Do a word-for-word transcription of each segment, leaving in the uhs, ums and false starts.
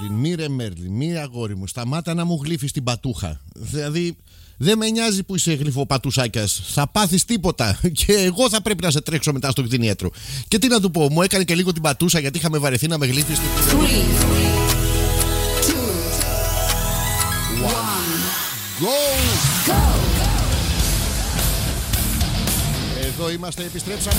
Μέρλιν, μη ρε Μέρλιν, μη αγόρι μου, σταμάτα να μου γλύφεις την πατούχα. Δηλαδή, δεν με νοιάζει που είσαι γλυφοπατουσάκιας. Θα πάθεις τίποτα. Και εγώ θα πρέπει να σε τρέξω μετά στο κτηνίατρο. Και τι να του πω, μου έκανε και λίγο την πατούσα γιατί είχαμε βαρεθεί να με γλύφεις. Go! Εδώ είμαστε, επιστρέψαμε.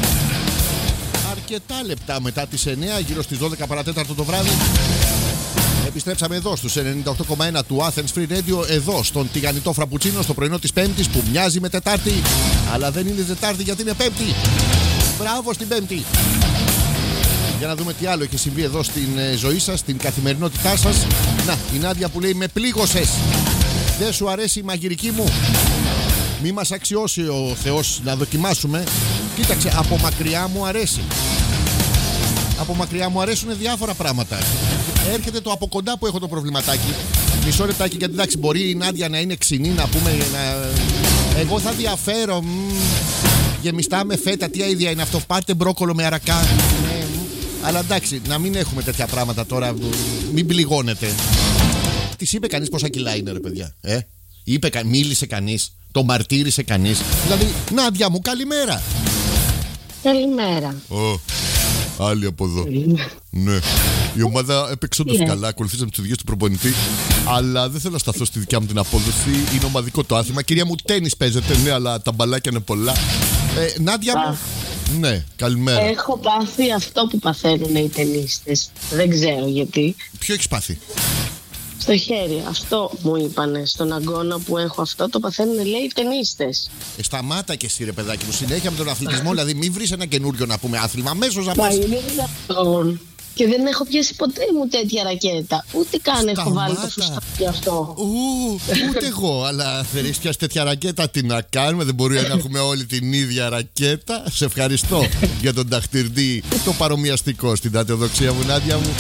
Αρκετά λεπτά μετά τις εννιά, γύρω στις δώδεκα παρατέταρτο το βράδυ. Επιστρέψαμε εδώ στους ενενήντα οκτώ κόμμα ένα του Athens Free Radio. Εδώ στον τηγανιτό φραπουτσίνο, στο πρωινό της Πέμπτης που μοιάζει με Τετάρτη, αλλά δεν είναι Τετάρτη γιατί είναι Πέμπτη. Μπράβο στην Πέμπτη. Για να δούμε τι άλλο έχει συμβεί εδώ στην ζωή σας, στην καθημερινότητά σας. Να, η Νάντια που λέει: με πλήγωσες. Δεν σου αρέσει η μαγειρική μου? Μη μας αξιώσει ο Θεός να δοκιμάσουμε. Κοίταξε, από μακριά μου αρέσει. Από μακριά μου αρέσουν διάφορα πράγματα. Έρχεται το από κοντά που έχω το προβληματάκι. Μισό λεπτάκι, γιατί εντάξει, μπορεί η Νάντια να είναι ξινή, να πούμε. Να... Εγώ θα διαφέρω. Μ, γεμιστά με φέτα, τι αίδια είναι αυτό? Πάρτε μπρόκολο με αρακά. Ναι, αλλά εντάξει, να μην έχουμε τέτοια πράγματα τώρα. Μην πληγώνετε. Της είπε κανείς πόσα κιλά είναι, ρε παιδιά? Ε? Είπε, μίλησε κανείς? Το μαρτύρησε κανείς? Δηλαδή, Νάντια μου, καλημέρα. Καλημέρα. Oh, άλλοι από εδώ. Ναι. Η ομάδα έπαιξε όντως yeah. καλά. Ακολουθήσαμε τις οδηγίες του προπονητή. Αλλά δεν θέλω να σταθώ στη δικιά μου την απόδοση. Είναι ομαδικό το άθλημα. Κυρία μου, τένις παίζεται, ναι, αλλά τα μπαλάκια είναι πολλά. Ε, Νάντια μου. Ναι, καλημέρα. Έχω πάθει αυτό που παθαίνουν οι ταινίστες. Δεν ξέρω γιατί. Ποιο έχεις πάθει? Στο χέρι. Αυτό μου είπανε. Στον αγκώνα που έχω αυτό το παθαίνουν, λέει, οι ταινίστες. Ε, σταμάτα και εσύ, ρε παιδάκι μου. Συνέχεια με τον αθλητισμό. Δηλαδή, μην βρεις ένα καινούριο να πούμε άθλημα. Αμέσως να πας. Μα είναι δυνατόν. Και δεν έχω πιάσει ποτέ μου τέτοια ρακέτα. Ούτε καν έχω βάλει το φουστάκι αυτό. Ου, ούτε εγώ. Αλλά θέλεις πιάσει τέτοια ρακέτα, τι να κάνουμε? Δεν μπορεί να έχουμε όλη την ίδια ρακέτα. Σε ευχαριστώ για τον ταχτυρντή, το παρομοιαστικό στην τατεοδοξία μου, Νάντια μου.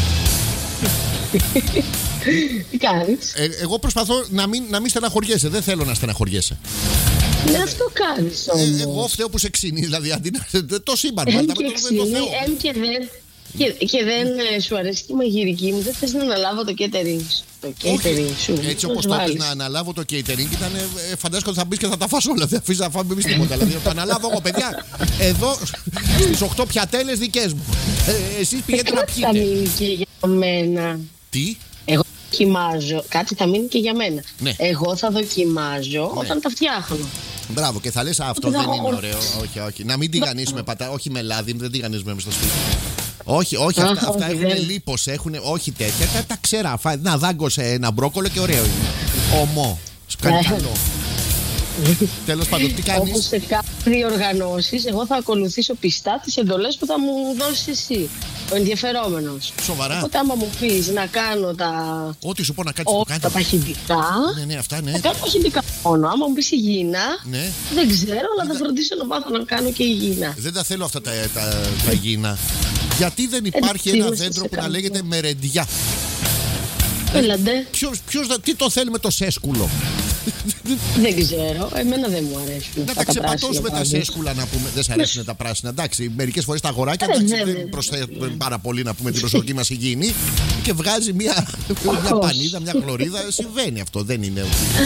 Τι κάνεις? Ε, εγώ προσπαθώ να μην, να μην στεναχωριέσαι. Δεν θέλω να στεναχωριέσαι. Ναι, αυτό κάνεις όμως. Ε, εγώ φταίω που σε ξύνει. Δηλαδή, αντί να. Το σύμπαν. Εμ και ξύνει, εμ και δεν. Και, και δεν ε, σου αρέσει και η μαγειρική μου, δεν θες να αναλάβω το catering, το catering σου? Έτσι όπως το είπες, να αναλάβω το catering, ήταν ε, φαντάζομαι ότι θα μπεις και θα τα φας όλα. Δεν αφήσεις να φάμε εμείς τίποτα. Δηλαδή, το αναλάβω εγώ, παιδιά. Εδώ στις οκτώ πιατέλες δικές μου. Ε, εσείς πηγαίνετε να πιείτε. Θα μείνει και για μένα. Τι? Εγώ δοκιμάζω. Κάτι θα μείνει και για μένα. Ναι. Εγώ θα δοκιμάζω ναι. όταν τα φτιάχνω. Μπράβο, και θα λες αυτό δεν είναι ωραίο. Όχι, όχι. Να μην τηγανίσουμε πατά, όχι με λάδι, δεν τηγανίζουμε εμείς στο σπίτι. Όχι, όχι, αυτά, αυτά έχουν λίπος, έχουν, όχι τέτοια, τα, τα ξέρα. Να δάγκωσε ένα μπρόκολο και ωραίο είναι. Ομό, σου κάνει καλό. Τέλος πάντων, τι κάνεις? Όπως σε κάποιες διοργανώσεις, εγώ θα ακολουθήσω πιστά τις εντολές που θα μου δώσεις εσύ, ο ενδιαφερόμενος. Σοβαρά? Οπότε άμα μου πεις να κάνω τα... Ό,τι σου πω να κάνεις, το κάνω. Τα παχυντικά. Ναι, ναι, αυτά, ναι. Θα κάνω παχυντικά μόνο. Άμα μου πεις υγιεινά, ναι. δεν ξέρω, αλλά θα φροντίσω να μάθω να κάνω και υγιεινά. Δεν τα θέλω αυτά τα, τα, τα υγιεινά. Γιατί δεν υπάρχει ε, ένα δέντρο που να λέγεται μερεντιά? Έλαντε. Ποιος, ποιος, τι το θέλει με το σέσκουλο? Δεν ξέρω, εμένα δεν μου αρέσουν. Να τα ξεπατώσουμε τα σέσκουλα, να πούμε. Δεν σ' αρέσουν τα πράσινα. Εντάξει, μερικές φορές τα αγοράκια δεν προσθέτουν πάρα πολύ να πούμε την προσωπική μας υγιεινή και βγάζει μια, μια πανίδα, μια χλωρίδα. Συμβαίνει αυτό, δεν είναι.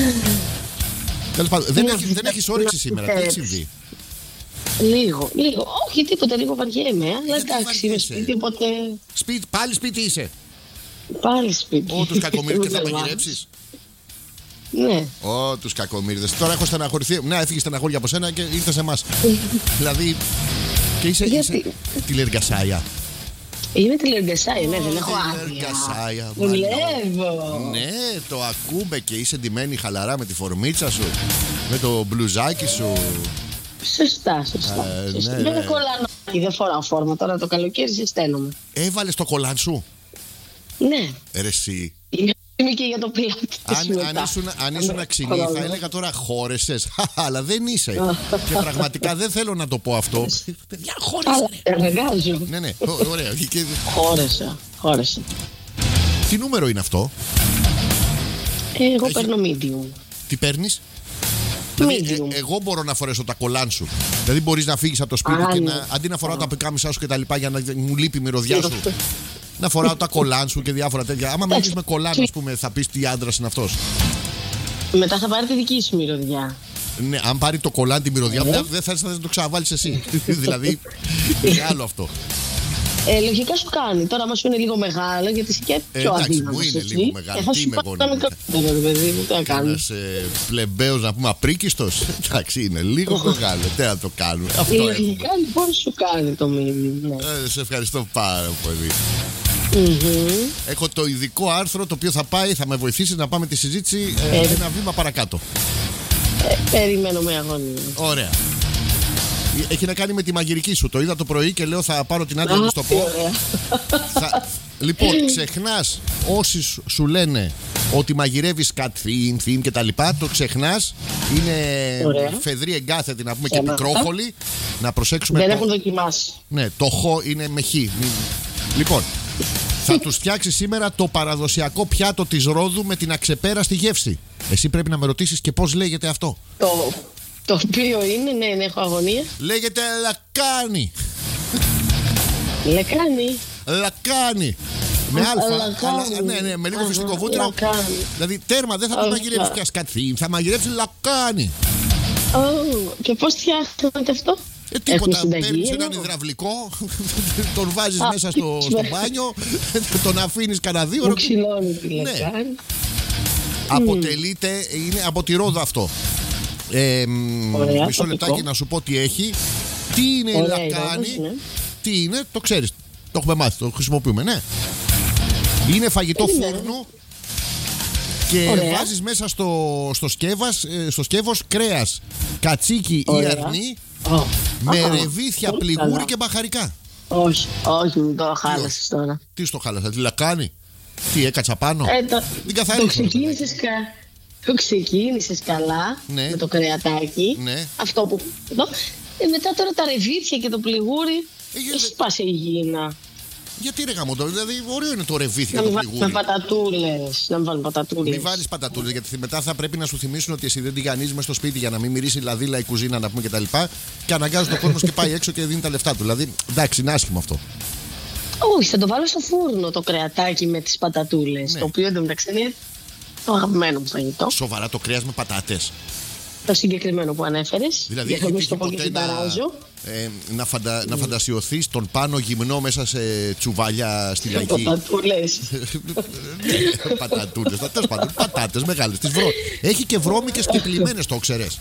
Τέλος πάντων, δεν, έχεις, δεν έχεις όρεξη σήμερα. Τι έχει συμβεί? Λίγο, λίγο. Όχι τίποτα, λίγο βαριέμαι. Αλλά εντάξει, είμαι σπίτι, οπότε. Σπίτι, πάλι σπίτι είσαι? Πάλι σπίτι. Ω, τους κακομοίριδες θα μαγειρέψεις? Ναι. Ω, τους κακομοίριδες. Τώρα έχω στεναχωρηθεί. Ναι, έφυγε στεναχώρια από σένα και ήρθε σε εμάς. Δηλαδή. Και είσαι, είσαι τηλεργασάια. Είμαι τηλεργασάια, ναι, δεν έχω άδεια. Τηλεργασάια, δουλεύω. Ναι, το ακούμε και είσαι ντυμένη χαλαρά με τη φορμίτσα σου, με το μπλουζάκι σου. Σωστά, σωστά. Ε, σωστά. Ναι, δεν ναι. κολλάνω, δεν φοράω φόρμα. Τώρα το καλοκαίρι ζεσταίνομαι. Έβαλες το κολάν σου? Ναι. Ρε εσύ. Είμαι και για το πλάτη. Αν, αν ήσουν, αν ήσουν ξινή, θα έλεγα τώρα χώρεσες. Αλλά δεν είσαι. Και πραγματικά δεν θέλω να το πω αυτό. Παιδιά, χώρεσαι. Εργάζω. Ναι, ναι, ωραία. Χώρεσα. Χώρεσα. Τι νούμερο είναι αυτό? Εγώ παίρνω medium. Τι παίρνεις? Δηλαδή, ε, εγώ μπορώ να φορέσω τα κολάν σου. Δηλαδή μπορείς να φύγεις από το σπίτι Α, και ναι. να, αντί να φοράω τα πικάμισά σου και τα λοιπά για να μου λείπει η μυρωδιά σου, Να φοράω τα κολάν σου και διάφορα τέτοια. Άμα μιλήσει με κολάν, ας πούμε, θα πεις τι άντρας είναι αυτός. Μετά θα πάρει τη δική σου μυρωδιά. Ναι, αν πάρει το κολάν τη μυρωδιά, Ε. δεν θα θα το ξαναβάλεις εσύ. Δηλαδή, είναι άλλο αυτό. Ε, λογικά σου κάνει. Τώρα, άμα σου είναι λίγο μεγάλο, γιατί είσαι και Ε, πιο εντάξει, αδύναμος, μου είναι έτσι, λίγο μεγάλο. ε, θα Τι σου είμαι πάρει εγώ, το μικρότερο, ρε παιδί μου, τι να κάνεις. Ένας ε, πλεμπαίος, να πούμε, απρίκιστος. Εντάξει, είναι λίγο μεγάλο. Τι να το κάνουμε. Αυτό έχουμε. Λογικά λοιπόν σου κάνει το μήνυμα. Ε, σε ευχαριστώ πάρα πολύ. Έχω το ειδικό άρθρο το οποίο θα πάει, θα με βοηθήσει να πάμε τη συζήτηση ε, Ε. ένα βήμα παρακάτω. Ε, περιμένω με αγωνία. Ωραία. Έχει να κάνει με τη μαγειρική σου. Το είδα το πρωί και λέω θα πάρω την άδεια να το Α, τι πω. ωραία. Θα... Λοιπόν, ξεχνάς όσοι σου- σου λένε ότι μαγειρεύεις κατθήν, θύν και τα λοιπά. Το ξεχνάς. Είναι Ωραία. φεδρή εγκάθετη, να πούμε, και Ψέματα. πικρόχολη. Να προσέξουμε. Δεν το... έχουν δοκιμάσει. Ναι, το χω είναι με χ. Μην- Λοιπόν, θα τους φτιάξει σήμερα το παραδοσιακό πιάτο της Ρόδου με την αξεπέραστη γεύση. Εσύ πρέπει να με ρωτήσεις και πώς λέγεται αυτό. Το, το οποίο είναι, ναι, ναι, έχω αγωνία. Λέγεται λακάνι. Λεκάνη. Λακάνι. Με Α, αλφα, λακάνι. αλλά, ναι, ναι, με λίγο Αχα, φυσικό βούτυρο. λακάνι. Δηλαδή τέρμα, δεν θα το Αχα. μαγειρεύεις πια σκατθή, θα μαγειρεύεις λακάνι. Oh, και πώς φτιάχνετε αυτό? Ε, τίποτα, Έχουν συνταγή, παίρνεις έναν εννοώ. υδραυλικό, τον βάζεις Α, μέσα στο, στο μπάνιο, τον αφήνεις κανένα δύο Μου ώρα. ξυλώνει τη Ναι. λεκάνη. Αποτελείται, είναι από τη Ρόδο αυτό. Ε, μ, Ωραία, μισό τοπικό. λεπτάκι να σου πω τι έχει. Τι είναι η Ωραία η λακάνη, Ρόδος, ναι. τι είναι, το ξέρεις. Το έχουμε μάθει, το χρησιμοποιούμε, ναι. Είναι φαγητό Περιμένω. φούρνου και Ωραία. βάζεις μέσα στο, στο, σκεύας, ε, στο σκεύος κρέας, κατσίκι ή Ωραία. αρνί Ω. με Α, ρεβίθια, πολύ πληγούρι καλά. και μπαχαρικά. Όχι, όχι, μου το χάλασες τώρα. Τι στο χάλασα, τη λακάνη, τι έκατσα πάνω. Ε, το, Την το καθαρίζω. ξεκίνησες κα... Το ξεκίνησες καλά Ναι. με το κρεατάκι. Ναι. Αυτό που. εδώ. Ε, μετά τώρα τα ρεβίθια και το πληγούρι. Ε, για- Εσύ πας υγιεινά. Γιατί ρε γαμώτο, δηλαδή ωραίο είναι το ρεβίθι Να και μην το βάλουμε πληγούρι. πατατούλες. Να μην βάλουμε πατατούλες. Μην βάλει πατατούλε, γιατί μετά θα πρέπει να σου θυμίσουν ότι εσύ δεν τη γανίζει μες στο σπίτι για να μην μυρίσει λαδίλα η κουζίνα, να πούμε κτλ. Και, και αναγκάζει τον κόσμο και πάει έξω και δίνει τα λεφτά του. Δηλαδή, εντάξει, είναι άσχημο αυτό. Όχι, θα το βάλω στο φούρνο το κρεατάκι με τις πατατούλες. Ναι. Το οποίο εντωμεταξύ είναι το αγαπημένο μου φαγητό. Σοβαρά το κρέα με πατάτε. Το συγκεκριμένο που ανέφερες. Δηλαδή, για να μην έχει στο πω και ποτέ την να, ταράζω. ε, να, φαντα, να φαντασιωθεί τον πάνω γυμνό μέσα σε τσουβάλια στη λαϊκή. Πατατούλες. Πατατούλε. Τέλο πάντων, πατάτε μεγάλε. Έχει και βρώμικες και πλημμένες, το ξέρεις.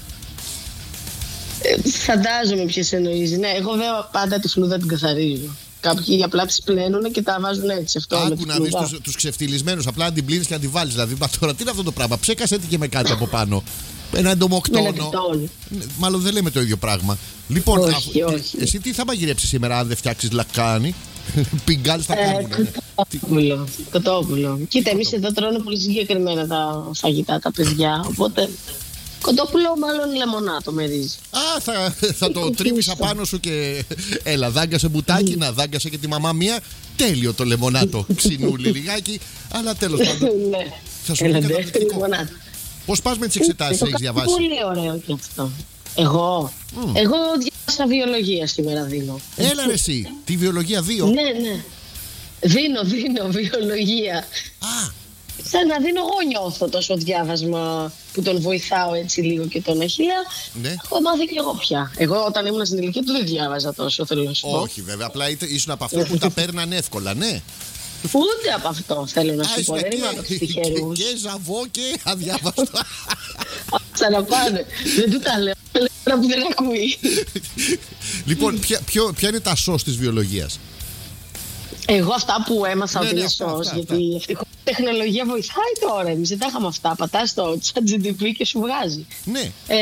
Ε, Φαντάζομαι ποιες εννοείς. Ναι, εγώ βέβαια πάντα τη φλούδα την καθαρίζω. Κάποιοι απλά τις πλένουν και τα βάζουν έτσι. Αυτό με Άκου τη να δεις φλούδα. τους, τους ξεφτυλισμένους. Απλά να την πλύνεις και να την βάλεις. Δηλαδή, μα τώρα τι είναι αυτό το πράγμα. Ψέκασε τι και με κάτι από πάνω. Ένα Με εντομοκτόνο. λεπτόν. Ναι, μάλλον δεν λέμε το ίδιο πράγμα. Λοιπόν, Όχι, αφού- όχι. εσύ τι θα μαγειρέψεις σήμερα αν δεν φτιάξεις λακάνι. Πιγκάλις θα Ε, κάνουν. ναι. Κοτόπουλο. Κοτόπουλο. Κοίτα, εμείς εδώ τρώνε πολύ συγκεκριμένα τα φαγητά τα παιδιά. Οπότε κοτόπουλο μάλλον λεμονάτο με ρύζι. Α, θα, θα το τρίβεις απάνω σου και έλα, δάγκασε μπουτάκι, να δάγκασε και τη μαμά μία. Τέλειο το λεμονάτο. Ξινούλι λιγάκι, αλλά τέλος πάντων. Ναι. Θα σου πει Έλα, δεύτερη καταπληκτικό. λεμονάτα. Πώς πας με τις εξετάσεις, Το έχεις κάνω διαβάσει. Πολύ ωραίο και αυτό. Εγώ. Εγώ διάβασα βιολογία σήμερα δίνω. Έλα ρε εσύ, τη βιολογία δύο. Ναι, ναι. Δίνω, δίνω βιολογία. Α, Σαν να δίνω εγώ νιώθω τόσο διάβασμα που τον βοηθάω έτσι λίγο και τον έχει. Λέω, ναι. έχω μάθει και εγώ πια. Εγώ όταν ήμουν στην ηλικία του δεν διάβαζα τόσο, θέλω να σου πω. Όχι βέβαια, απλά είτε- ήσουν από αυτό που τα παίρνανε εύκολα, ναι. Ούτε από αυτό θέλω να Α, σου πω. ήσουν Δεν και, είμαι από τους και, τυχερούς. και ζαβό και αδιάβαστο. Ξαναπάνε. Δεν του τα λέω. Λέω τώρα που δεν ακούει. Λοιπόν, ποια, ποιο, ποια είναι τα σως της βιολογίας. Εγώ αυτά που έμαθα Ναι, ότι ναι, είναι αυτά, σως, αυτά, γιατί ευτυχώς η τεχνολογία βοηθάει τώρα. Εμείς δεν τα είχαμε αυτά. Πατάς στο ChatGPT και σου βγάζει. Ναι, Ε,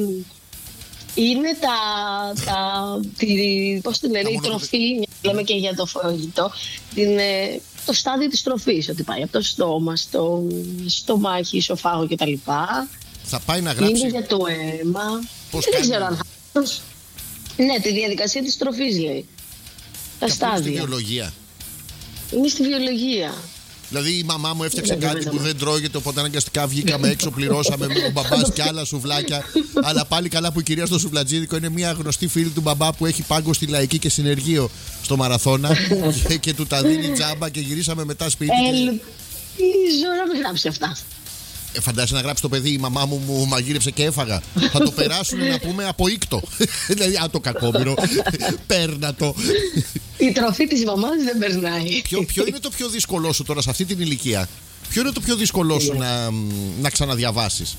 είναι τα, τα τη, πώς τη λένε, Τα η μονο- τροφή, λέμε και για το φαγητό, την, ε, το στάδιο της τροφής, ότι πάει από το στόμα, στο στομάχι, ισοφάγο κτλ. θα πάει να Είναι γράψει. για το αίμα. Πώς δεν κάνει. ξέρω αν θα... Ναι, τη διαδικασία της τροφής λέει. Τα και αυτό είναι στη στάδια. βιολογία. Είναι στη βιολογία. Δηλαδή η μαμά μου έφτιαξε κάτι που δεν τρώγεται, οπότε αναγκαστικά βγήκαμε έξω, πληρώσαμε με τον μπαμπά και άλλα σουβλάκια. Αλλά πάλι καλά που η κυρία στο σουβλατζίδικο είναι μια γνωστή φίλη του μπαμπά που έχει πάγκο στη Λαϊκή και συνεργείο στο Μαραθώνα και, και του τα δίνει τζάμπα και γυρίσαμε μετά σπίτι. Ελπίζω να μην γράψει αυτά. Ε, φαντάζεσαι να γράψει το παιδί, η μαμά μου μου μαγείρεψε και έφαγα. Θα το περάσουν να πούμε από ήκτο. Δηλαδή, α, το κακόμοιρο. Παίρνα το. Η τροφή της μαμάς δεν περνάει. Ποιο, ποιο είναι το πιο δύσκολό σου τώρα σε αυτή την ηλικία? Ποιο είναι το πιο δύσκολό σου να, να ξαναδιαβάσεις?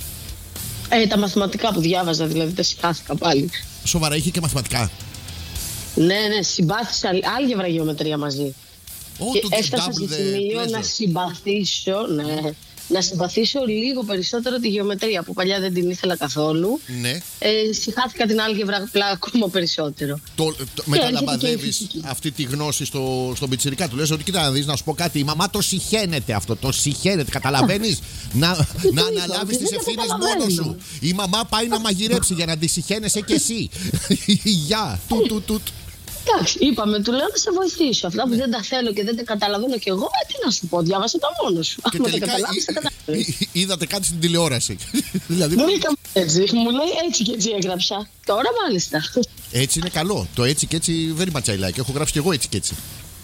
Ε, τα μαθηματικά που διάβαζα, δηλαδή τα συχάθηκα πάλι. Σοβαρά, είχε και μαθηματικά? Ναι, ναι, συμπάθησα άλγευρα γεωμετρία μαζί. Oh, και έφτασα σε σημείο να συμπαθήσω, ναι, να συμπαθήσω λίγο περισσότερο τη γεωμετρία που παλιά δεν την ήθελα καθόλου. Ναι. Ε, συχάθηκα την άλγευρα απλά ακόμα περισσότερο. Το, το, μεταλαμπαδεύεις αυτή τη γνώση στο, στον πιτσιρικά του. Λες ότι κοίτα να δεις, να σου πω κάτι. Η μαμά το συχαίνεται αυτό. Το συχαίνεται. Καταλαβαίνεις? να να αναλάβεις τις ευθύνες μόνος σου. Η μαμά πάει να μαγειρέψει για να τη συχαίνεσαι κι εσύ. Γεια. Τουτ, τουτ, τουτ. Εντάξει, είπαμε, του λέω να σε βοηθήσω. Αυτά που δεν τα θέλω και δεν τα καταλαβαίνω κι εγώ, ε, τι να σου πω, διάβασε τα μόνο σου. Και τελικά είδατε κάτι στην τηλεόραση. Δηλαδή... Μου έκανε έτσι, μου λέει έτσι και έτσι έγραψα. Τώρα μάλιστα. Έτσι είναι καλό. Το έτσι και έτσι very much I like. Έχω γράψει κι εγώ έτσι και έτσι.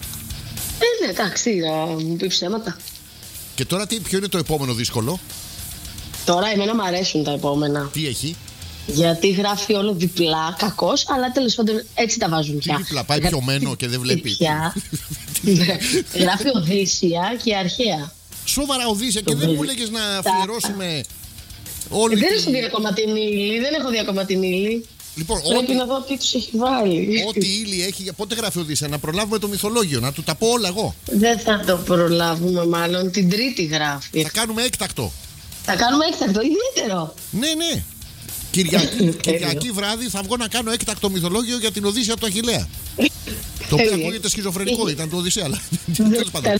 Ε, ναι, εντάξει, να μου πει ψέματα. Και τώρα τι, ποιο είναι το επόμενο δύσκολο? Τώρα εμένα μου αρέσουν τα επόμενα. Τι έχει? Γιατί γράφει όλο διπλά, κακός, αλλά τέλος πάντων έτσι τα βάζουν πια. Τι διπλά, πάει πιωμένο και δεν βλέπει. Πια. Γράφει Οδύσσια και Αρχαία. Σοβαρά, Οδύσσια, και δεν μου λέγες να αφιερώσουμε όλη Δεν την... έχω δει ακόμα την ύλη, δεν έχω δει ακόμα την ύλη. Λοιπόν, πρέπει ό,τι... να δω τι τους έχει βάλει. Ό,τι ύλη έχει, πότε γράφει Οδύσσια, να προλάβουμε το μυθολόγιο, να του τα πω όλα εγώ. Δεν θα το προλάβουμε μάλλον, την Τρίτη γράφει. Θα κάνουμε έκτακτο. Θα κάνουμε έκτακτο, ιδιαίτερο. Ναι, ναι. Κυριακή, Κυριακή βράδυ θα βγω να κάνω έκτακτο μυθολόγιο για την Οδύσσια του Αχιλλέα. Το οποίο ακούγεται σχιζοφρενικό, ήταν το Οδυσσέα, αλλά τέλος πάντων.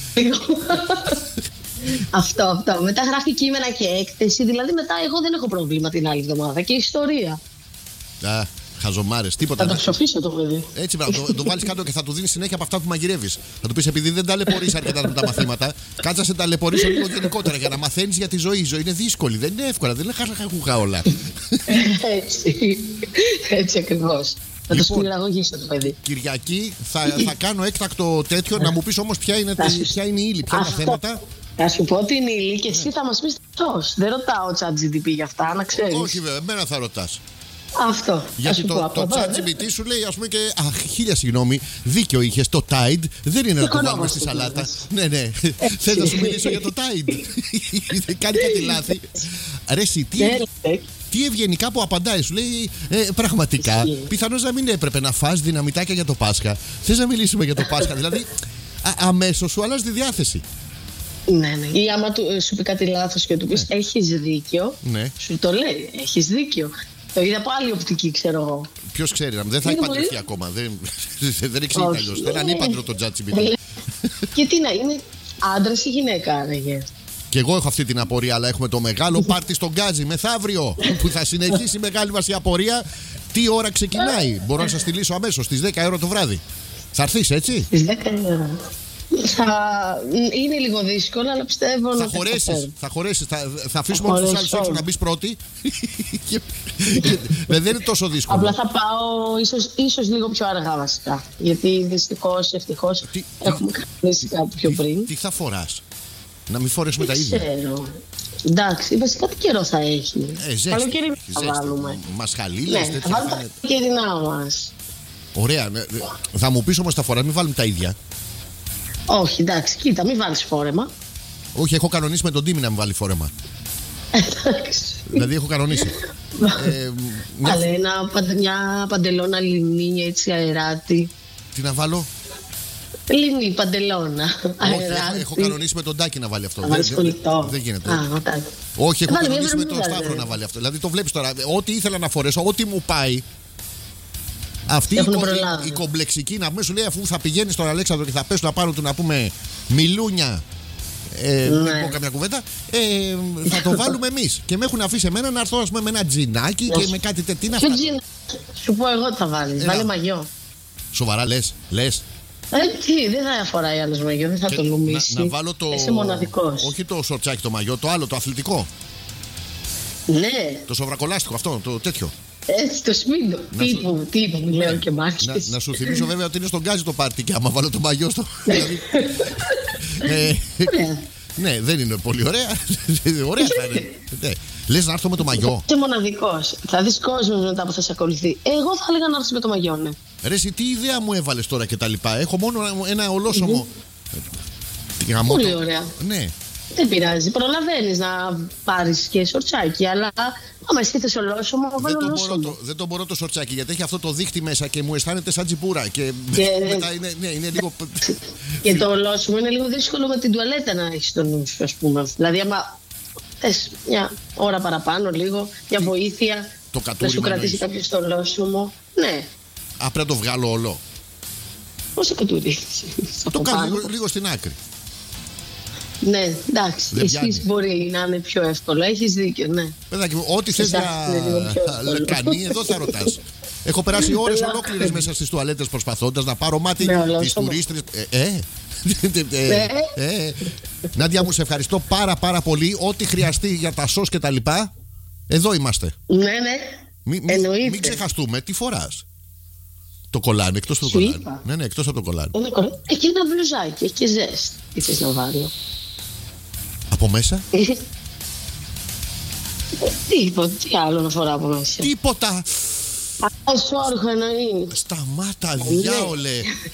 Αυτό, αυτό. Μετά γράφει κείμενα και έκθεση, δηλαδή μετά εγώ δεν έχω πρόβλημα την άλλη εβδομάδα και ιστορία. Α, χαζομάρες, τίποτα. Θα το ψοφήσω το παιδί. Έτσι, μπράβο, το, το βάλεις κάτω και θα του δίνεις συνέχεια από αυτά που μαγειρεύεις. Θα του πεις, επειδή δεν ταλαιπωρείς αρκετά με τα μαθήματα, κάτσα σε ταλαιπωρήσω λίγο γενικότερα για να μαθαίνεις για τη ζωή. Η ζωή είναι δύσκολη, δεν είναι εύκολα, δεν είναι χαχαχαχουχά όλα. Έτσι. Έτσι ακριβώς. Θα το σπηλαγωγήσω το παιδί. Κυριακή θα, θα κάνω έκτακτο τέτοιο, να μου πεις όμως ποια είναι, ποια είναι η ύλη, ποια είναι τα θέματα. Θα σου πω την ύλη και εσύ θα μας πεις πώς. Δεν ρωτάω ChatGPT για αυτά, να ξέρεις. Όχι βέβαια, εμένα θα ρωτάς. Αυτό. Γιατί το, το ChatGPT σου λέει, ας πούμε, και. Αχ, χίλια συγγνώμη, δίκιο είχες. Το Tide δεν είναι να το βάλουμε στη σαλάτα. Ναι, ναι. Θέλω να σου μιλήσω για το Tide. Κάνει κάτι λάθη. Ρε, εσύ, τι. Τι ευγενικά που απαντάει, σου λέει ε, πραγματικά. Πιθανώς να μην έπρεπε να φας δυναμητάκια για το Πάσχα. Θες να μιλήσουμε για το Πάσχα, δηλαδή αμέσως σου αλλάζει τη διάθεση. Ναι, ναι. Ή άμα του, σου πει κάτι λάθος και του πεις ναι. Έχεις δίκιο, ναι. Σου το λέει, έχεις δίκιο. Το είδα από άλλη οπτική, ξέρω εγώ. Ποιος ξέρει, δεν θα έχει παντρευτεί πολύ... ακόμα. Δεν, δεν εξήγει αλλιώς. Δεν είναι ανήπαντρο το ChatGPT. Και τι να είναι, άντρας ή γυναίκα, άραγε. Και εγώ έχω αυτή την απορία, αλλά έχουμε το μεγάλο πάρτι στον Γκάζι μεθαύριο που θα συνεχίσει η μεγάλη μας η απορία. Τι ώρα ξεκινάει, μπορώ να σας τη λύσω αμέσως, στις δέκα ώρα το βράδυ. Θα έρθεις, έτσι? Στις δέκα ώρα. Θα... Είναι λίγο δύσκολο, αλλά πιστεύω θα να χωρέσεις, θα χωρέσεις. Θα, θα αφήσουμε όλους τους άλλους έξω να μπεις πρώτη. Δεν είναι τόσο δύσκολο. Απλά θα πάω ίσως, ίσως λίγο πιο αργά βασικά. Γιατί δυστυχώς, ευτυχώς τι, έχουμε κάνει κάτι πιο πριν. Τι θα φοράς? Να μην φορέσουμε τα ίδια. Ξέρω. Εντάξει, βασικά τι καιρό θα έχει. Ε, ζέστη. Καλοκαίρι θα βάλουμε. Μασχαλίλες, ναι, τέτοια. Θα βάλουμε τα καλοκαιρινά μας. Ωραία. Ναι. Θα μου πεις όμως τα φορά, μην βάλουμε τα ίδια. Όχι, εντάξει, κοίτα, μην βάλεις φόρεμα. Όχι, έχω κανονίσει με τον Τίμη να μην βάλει φόρεμα. Εντάξει. Δηλαδή έχω κανονίσει. ε, μια... Αλλά ένα, μια παντελώνα λινή, έτσι αεράτη. Τι να βάλω? Λινή, παντελώνα. Όχι, έχω, έχω κανονίσει με τον Τάκη να βάλει αυτό. Δεν, δεν, δεν γίνεται. Α, όχι, έχω κανονίσει με τον Σταύρο να βάλει αυτό. Δηλαδή το βλέπεις τώρα, ό,τι ήθελα να φορέσω, ό,τι μου πάει. Αυτή η, κο, η, η κομπλεξική να πούμε, σου λέει, αφού θα πηγαίνει στον Αλέξανδρο και θα πέσουν να πάρουν του να πούμε μιλούνια. Ε, ναι. Δεν πω καμιά κουβέντα. Ε, θα το βάλουμε εμείς. Και με έχουν αφήσει εμένα να έρθω ας πούμε, με ένα τζινάκι και με κάτι τέτοιο. Ποιο τζινάκι? Σου πω εγώ τι θα βάλεις. Ε, Βάλε μαγιό. Σοβαρά λες, λες. Ε, τι, δεν θα φοράει άλλος μαγιό, δεν θα Και το λουμίσει. Να, να βάλω το. Είσαι μοναδικός. Όχι το σορτσάκι το μαγιό, το άλλο, το αθλητικό. Ναι. Το σοβρακολάστικο αυτό, το τέτοιο. Έτσι το σπίτι. Τύπου, τύπου, μου λέω και μάχης. Να, να σου θυμίσω βέβαια ότι είναι στον γκάζι το πάρτι και άμα βάλω το μαγιό στο. δηλαδή, ε, ναι, δεν είναι πολύ ωραία. Ωραία θα είναι. Ναι. Λες να έρθω με το μαγιό. Είσαι μοναδικός. Θα δεις κόσμος μετά που θα σε ακολουθεί. Εγώ θα έλεγα να έρθεις με το μαγιό, ναι. Ρε, εσύ τι ιδέα μου έβαλες τώρα και τα λοιπά. Έχω μόνο ένα ολόσωμο. Mm-hmm. Πολύ ωραία. Ναι. Δεν πειράζει. Προλαβαίνεις να πάρεις και σορτσάκι, αλλά άμα στήθες ολόσωμο, βάλω ολόσωμο. Το, δεν το μπορώ το σορτσάκι γιατί έχει αυτό το δίχτυ μέσα και μου αισθάνεται σαν τσιπούρα. Και, και μετά είναι, ναι, είναι λίγο. Και το ολόσωμο είναι λίγο δύσκολο με την τουαλέτα να έχεις το νου σου, ας πούμε. Δηλαδή, άμα θες μια ώρα παραπάνω, λίγο, για βοήθεια, το να σου κρατήσει κάποιος το ολόσωμο. Ναι. Α, πρέπει να το βγάλω όλο. Πόσο κατουρί. Το κάνω λίγο, λίγο στην άκρη. Ναι, εντάξει. Εσείς μπορεί να είναι πιο εύκολο. Έχεις δίκιο, ναι. Παιδάκι μου, ό,τι θες να κάνει, εδώ θα ρωτάς. Έχω περάσει ώρες ολόκληρες μέσα στις τουαλέτες προσπαθώντας να πάρω μάτι της τουρίστρες. Ε, ε. Νάντια μου, σε ευχαριστώ πάρα πάρα πολύ. Ό,τι χρειαστεί για τα σως και τα λοιπά, εδώ είμαστε. Ναι, ναι. Μην μην ξεχαστούμε τι φοράς. Το κολάνι, εκτός από το κολάνι. Ναι, ναι, εκτός από το κολάνι. Έχει ένα μπλουζάκι, έχει και ζέστη. Τι θες να βάλω. Από μέσα. Τίποτα, τι άλλο να φοράω από μέσα. Τίποτα. Ασόργο εννοεί. Σταμάτα, διάολε.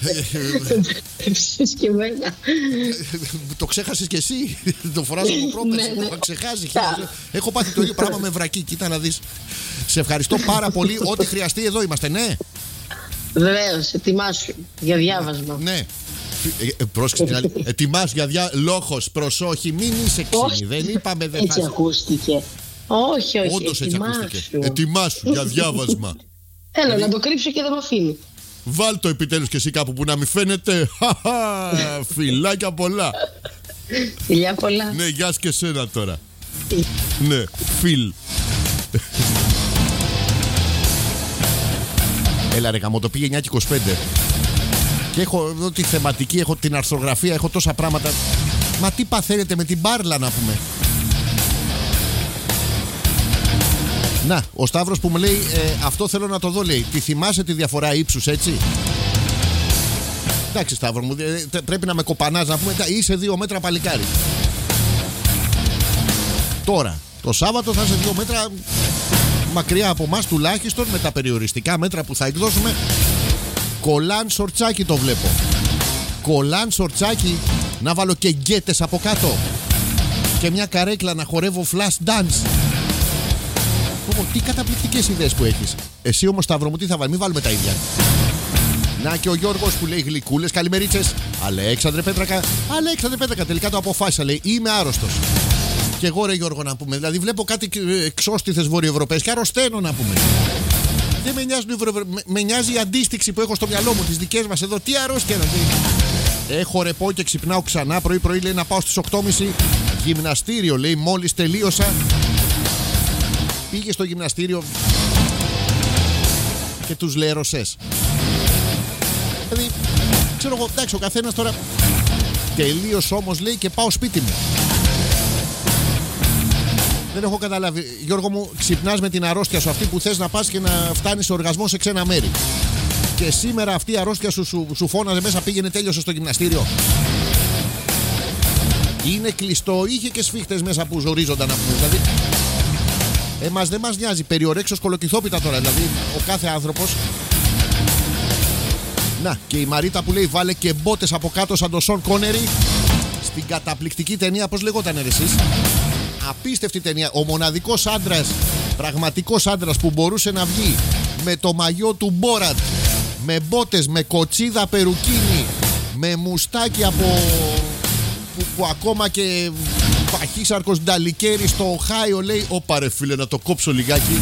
Ψες και εμένα. Το ξέχασες κι εσύ. Το φοράς από πρόπερση. Το είχα ξεχάσει. Έχω πάθει το ίδιο πράγμα με βρακί. Κοίτα να δεις. Σε ευχαριστώ πάρα πολύ. Ό,τι χρειαστεί εδώ είμαστε, ναι. Βεβαίως, ετοιμάσου για διάβασμα. Ναι. Ε, πρόσεξε την άλλη. Ετοιμάσου για διάβασμα. Λόγος, προσόχη, μην είσαι ξύνη. Δεν είπαμε δεν θα. Έτσι ακούστηκε. Όχι, όχι. Όντως έτσι ακούστηκε. Ετοιμάσου για διάβασμα. Έλα, δηλαδή, να το κρύψω και δεν με αφήνει. Βάλ το επιτέλους και εσύ κάπου που να μην φαίνεται. Φιλάκια πολλά. Φιλιά πολλά. Ναι, γεια και σένα τώρα. Ναι, φιλ. Έλα ρε γαμώ, το πήγε εννιά και είκοσι πέντε. Και έχω εδώ τη θεματική, έχω την αρθρογραφία, έχω τόσα πράγματα. Μα τι παθαίνετε με την μπάρλα να πούμε. Να, ο Σταύρος που μου λέει ε, αυτό θέλω να το δω, λέει. Τη θυμάσαι τη διαφορά ύψους, έτσι. Εντάξει Σταύρο μου, ε, πρέπει να με κοπανάς να πούμε. Είσαι δύο μέτρα παλικάρι. Τώρα, το Σάββατο θα είσαι δύο μέτρα μακριά από εμάς τουλάχιστον, με τα περιοριστικά μέτρα που θα εκδώσουμε. Κολάν σορτσάκι το βλέπω. Κολάν σορτσάκι, να βάλω και γκέτες από κάτω. Και μια καρέκλα να χορεύω flash dance. Πω, τι καταπληκτικές ιδέες που έχεις. Εσύ όμως Σταύρο μου τι θα βάλει, μην βάλουμε τα ίδια. Να και ο Γιώργος που λέει γλυκούλες, καλημερίτσες. Αλέξανδρε Πέτρακα, Αλέξανδρε Πέτρακα, τελικά το αποφάσισα, λέει είμαι άρρωστος. Και εγώ ρε Γιώργο να πούμε, δηλαδή βλέπω κάτι εξώστιθες βορειοευρωπαίες και αρρωσταίνω να πούμε. Δεν με νοιάζει, με, με νοιάζει η αντίστοιξη που έχω στο μυαλό μου, τις δικές μας εδώ, τι αρρώστια να πει. Έχω ρεπό και ξυπνάω ξανά πρωί πρωί, λέει να πάω στις οκτώ και μισή. Γυμναστήριο, λέει μόλις τελείωσα. Πήγε στο γυμναστήριο και τους λέρωσες. Δηλαδή, ξέρω εγώ, εντάξει, ο καθένας τώρα τελείως όμως λέει και πάω σπίτι μου. Δεν έχω καταλάβει. Γιώργο μου, ξυπνάς με την αρρώστια σου αυτή που θες να πας και να φτάνεις σε οργασμό σε ξένα μέρη. Και σήμερα αυτή η αρρώστια σου, σου, σου φώναζε μέσα, πήγαινε, τέλειωσε στο γυμναστήριο. Είναι κλειστό, είχε και σφίχτες μέσα που ζορίζονταν να πούμε. Δηλαδή, εμάς δεν μας νοιάζει, περιορέξως κολοκυθόπιτα τώρα. Δηλαδή, ο κάθε άνθρωπος. Να, και η Μαρίτα που λέει βάλε και μπότες από κάτω σαν το Σον Κόνερι στην καταπληκτική ταινία, πώς λεγόταν ρε εσείς. Απίστευτη ταινία. Ο μοναδικός άντρας, πραγματικός άντρας που μπορούσε να βγει με το μαγιό του Μπόρατ, με μπότες, με κοτσίδα περουκίνη, με μουστάκι από που, που ακόμα και παχύσαρκος νταλικέρι στο Οχάιο λέει όπα ρε φίλε να το κόψω λιγάκι.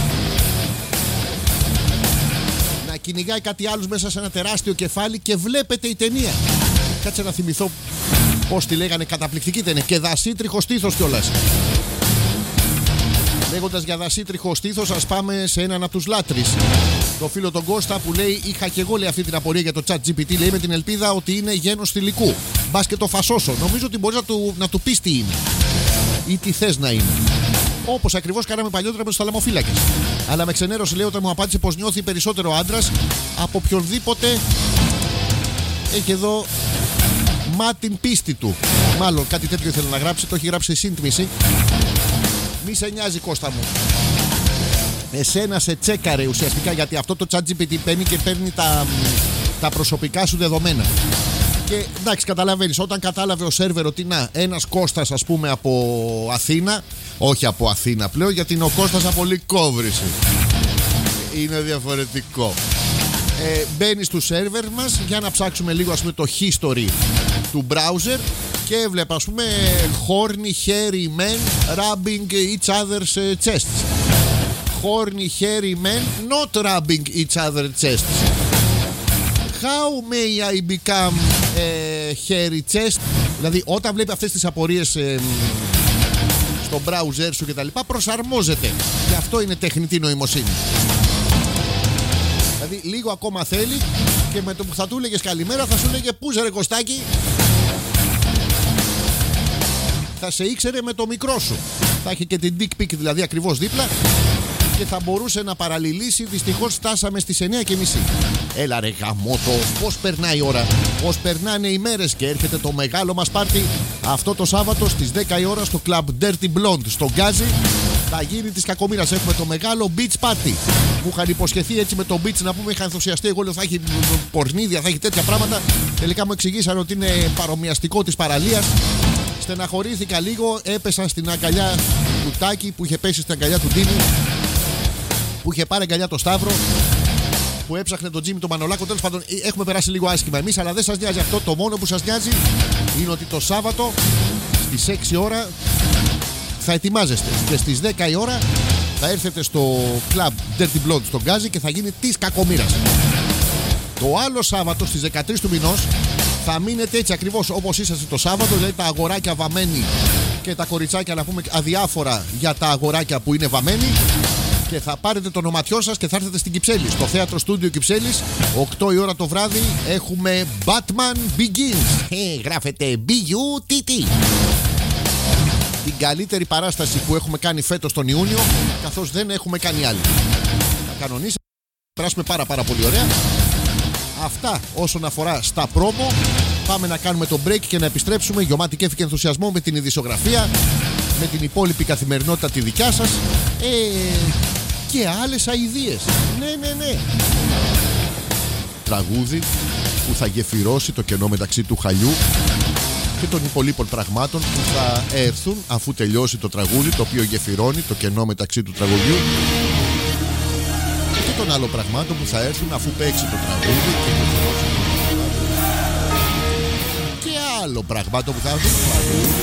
Να κυνηγάει κάτι άλλους μέσα σε ένα τεράστιο κεφάλι και βλέπετε η ταινία. Κάτσε να θυμηθώ πώς τη λέγανε, καταπληκτική ταινία. Και δασίτριχο στήθος κιόλας. Λέγοντας για δασίτριχο στήθος, ας πάμε σε έναν από τους λάτρεις. Το φίλο τον Κώστα που λέει: είχα και εγώ λέει αυτή την απορία για το ChatGPT. Λέει με την ελπίδα ότι είναι γένος θηλυκού. Μπας και το φασώσω. Νομίζω ότι μπορεί να του, να του πει τι είναι ή τι θες να είναι. Όπως ακριβώς κάναμε παλιότερα με τους θαλαμοφύλακες. Αλλά με ξενέρωσε λέει όταν μου απάντησε πως νιώθει περισσότερο άντρας από οποιονδήποτε έχει εδώ μα την πίστη του. Μάλλον κάτι τέτοιο ήθελε να γράψει. Το έχει γράψει σύντμηση. Μη σε νοιάζει Κώστα μου. Εσένα σε τσέκαρε ουσιαστικά γιατί αυτό το ChatGPT παίρνει και παίρνει τα, τα προσωπικά σου δεδομένα. Και εντάξει, καταλαβαίνεις, όταν κατάλαβε ο σερβερ ότι να, ένας Κώστας ας πούμε από Αθήνα, όχι από Αθήνα πλέον, γιατί είναι ο Κώστας από Λυκόβρηση. Είναι διαφορετικό. Ε, μπαίνει στο σερβερ μας για να ψάξουμε λίγο ας πούμε το history του browser και έβλεπα ας πούμε horny hairy men rubbing each other's chests. Horny hairy men not rubbing each other's chests. How may I become uh, hairy chest? Δηλαδή όταν βλέπει αυτές τις απορίες ε, στο browser σου και τα λοιπά, προσαρμόζεται. Και αυτό είναι τεχνητή νοημοσύνη. Δηλαδή λίγο ακόμα θέλει και με το που θα του έλεγες καλημέρα θα σου έλεγε πούς ρε Κωστάκη. Θα σε ήξερε με το μικρό σου. Θα έχει και την dick pic δηλαδή ακριβώς δίπλα και θα μπορούσε να παραλληλήσει. Δυστυχώς φτάσαμε στις εννιά και μισή. Έλα ρε γαμώτο, πώς περνάει η ώρα, πώς περνάνε οι μέρες και έρχεται το μεγάλο μας πάρτι αυτό το Σάββατο στις δέκα η ώρα στο Club Dirty Blonde στο Γκάζι. Θα γίνει της κακομοίρας, έχουμε το μεγάλο beach party. Μου είχαν υποσχεθεί έτσι με το beach να πούμε, είχα ενθουσιαστεί εγώ, λέω θα έχει πορνίδια, θα έχει τέτοια πράγματα. Τελικά μου εξηγήσαν ότι είναι παρομοιαστικό της παραλίας. Στεναχωρήθηκα λίγο, έπεσα στην αγκαλιά του Τάκη που είχε πέσει στην αγκαλιά του Ντίνη, που είχε πάρει αγκαλιά το Σταύρο, που έψαχνε τον Τζίμι τον Μανολάκο. Τέλος πάντων, έχουμε περάσει λίγο άσχημα εμείς, αλλά δεν σας νοιάζει αυτό. Το μόνο που σας νοιάζει είναι ότι το Σάββατο στις έξι ώρα θα ετοιμάζεστε και στις δέκα η ώρα θα έρθετε στο Club Dirty Blonde στο Γκάζι και θα γίνει της κακομοίρας. Το άλλο Σάββατο στις δεκατρείς του μηνός θα μείνετε έτσι ακριβώς όπως είσαστε το Σάββατο, δηλαδή τα αγοράκια βαμμένοι και τα κοριτσάκια να πούμε αδιάφορα για τα αγοράκια που είναι βαμμένοι. Και θα πάρετε το ονοματιό σας και θα έρθετε στην Κυψέλη, στο θέατρο Στούντιο Κυψέλης, οκτώ η ώρα το βράδυ. Έχουμε Batman Begins. Ε, γράφεται μπι γιου τι τι. Την καλύτερη παράσταση που έχουμε κάνει φέτος τον Ιούνιο, καθώς δεν έχουμε κάνει άλλη. Θα κανονίσαμε, θα περάσουμε πάρα πάρα πολύ ωραία. Αυτά όσον αφορά στα πρόμο. Πάμε να κάνουμε το break και να επιστρέψουμε γεμάτη κέφι και ενθουσιασμό με την ειδησιογραφία, με την υπόλοιπη καθημερινότητα τη δικιά σας ε, και άλλες αηδίες. Ναι, ναι, ναι. Τραγούδι που θα γεφυρώσει το κενό μεταξύ του χαλιού και των υπολείπων πραγμάτων που θα έρθουν αφού τελειώσει το τραγούδι, το οποίο γεφυρώνει το κενό μεταξύ του τραγουδιού και των άλλων πραγμάτων που θα έρθουν αφού παίξει το τραγούδι και γεφυρώσει το τραγούδι και άλλο πραγμάτων που θα έρθουν.